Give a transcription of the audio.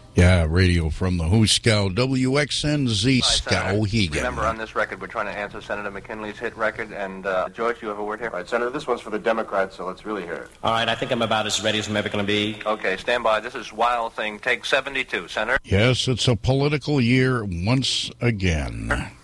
Yeah, radio from the Hooskow, WXNZ Skowhegan. Remember, on this record, we're trying to answer Senator McKinley's hit record. And, George, you have a word here? All right, Senator, this one's for the Democrats, so let's really hear it. All right, I think I'm about as ready as I'm ever going to be. Okay, stand by. This is Wild Thing, take 72, Senator. Yes, it's a political year once again.